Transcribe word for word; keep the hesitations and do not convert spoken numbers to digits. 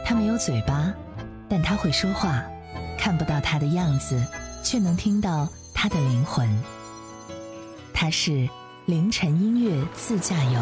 他没有嘴巴，但他会说话，看不到他的样子，却能听到他的灵魂。他是凌晨音乐自驾游。